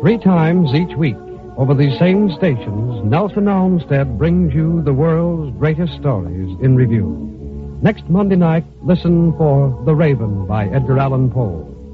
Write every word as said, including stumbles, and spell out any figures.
Three times each week, over these same stations, Nelson Olmsted brings you the world's greatest stories in review. Next Monday night, listen for The Raven by Edgar Allan Poe.